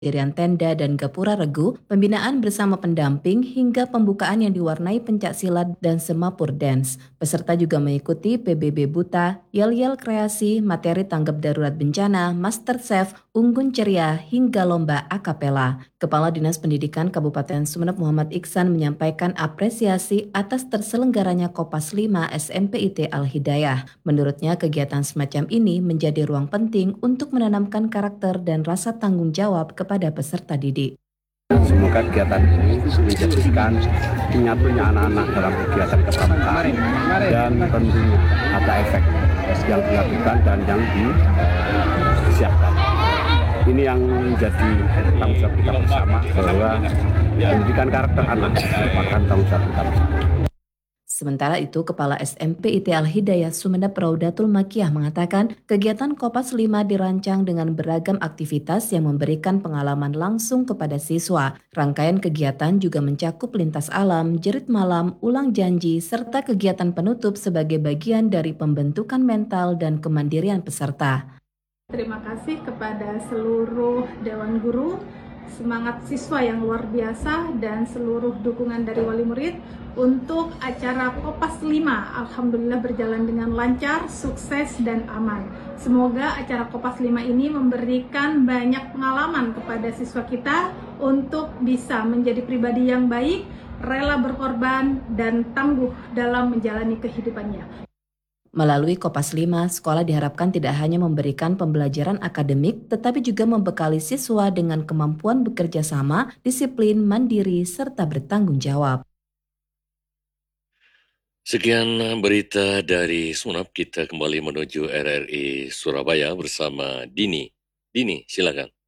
pendirian tenda dan gapura regu, pembinaan bersama pendamping, hingga pembukaan yang diwarnai pencaksilat dan semapur dance. Peserta juga mengikuti PBB Buta, yel-yel kreasi, materi tanggap darurat bencana, master chef, unggun ceria, hingga lomba akapela. Kepala Dinas Pendidikan Kabupaten Sumeneb Muhammad Iksan menyampaikan apresiasi atas terselenggaranya Kopas 5 SMPIT Al-Hidayah. Menurutnya kegiatan semacam ini menjadi ruang penting untuk menanamkan karakter dan rasa tanggung jawab kepada peserta didik. Semoga kegiatan ini menjadikan menyatunya anak-anak dalam kegiatan kepramukaan dan tentunya ada efek yang dilakukan dan yang disiapkan. Ini yang menjadi tanggung jawab kita bersama bahwa pendidikan karakter anak merupakan tanggung jawab kita bersama. Sementara itu, Kepala SMPIT Al-Hidayah Sumeneb Raudatul Makiyah mengatakan kegiatan Kopas 5 dirancang dengan beragam aktivitas yang memberikan pengalaman langsung kepada siswa. Rangkaian kegiatan juga mencakup lintas alam, jerit malam, ulang janji, serta kegiatan penutup sebagai bagian dari pembentukan mental dan kemandirian peserta. Terima kasih kepada seluruh Dewan Guru, semangat siswa yang luar biasa, dan seluruh dukungan dari wali murid untuk acara Kopas 5. Alhamdulillah berjalan dengan lancar, sukses, dan aman. Semoga acara Kopas 5 ini memberikan banyak pengalaman kepada siswa kita untuk bisa menjadi pribadi yang baik, rela berkorban, dan tangguh dalam menjalani kehidupannya. Melalui Kopas 5, sekolah diharapkan tidak hanya memberikan pembelajaran akademik, tetapi juga membekali siswa dengan kemampuan bekerja sama, disiplin, mandiri, serta bertanggung jawab. Sekian berita dari Sumeneb, kita kembali menuju RRI Surabaya bersama Dini. Dini, silakan.